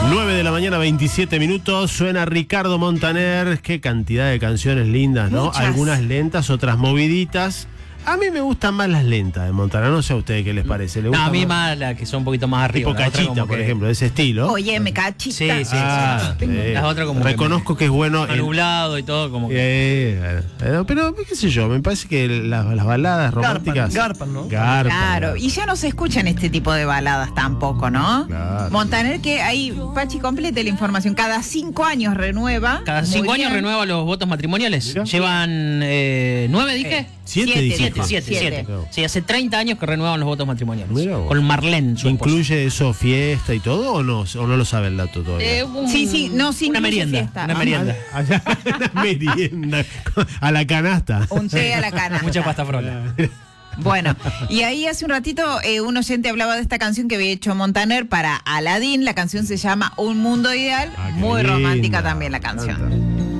9 de la mañana, 27 minutos. Suena Ricardo Montaner. Qué cantidad de canciones lindas, ¿no? Muchas. Algunas lentas, otras moviditas. A mí me gustan más las lentas de Montaner. No sé a ustedes qué les parece. ¿Le No, gusta a mí más las que son un poquito más arriba. tipo la otra Cachita, como por que- ejemplo, de ese estilo? Oye, me cachita. Sí, sí, Ah, sí. Las otras como reconozco que es bueno. que nublado y todo como que... Pero qué sé yo, me parece que las baladas románticas garpan, ¿no? garpan. Claro, y ya no se escuchan este tipo de baladas tampoco, ¿no? Claro. Montaner, que ahí, Pachi, complete la información. Cada 5 años renueva. Cada Muy 5 años bien. renueva los votos matrimoniales. Mirá. Llevan 9, dije. 7 siete, dice. siete. Sí, hace 30 años que renuevan los votos matrimoniales. Mirá vos. Con Marlene, su esposa. ¿Incluye eso fiesta y todo o no lo sabe el dato todavía? Sí, no, sí Una incluye merienda. fiesta. Una merienda. Allá, una merienda a la canasta. Un té a la canasta. Mucha pasta frola. Bueno, y ahí hace un ratito un oyente hablaba de esta canción que había hecho Montaner para Aladdin. La canción se llama Un Mundo Ideal. Ah, qué Muy linda. romántica también la canción.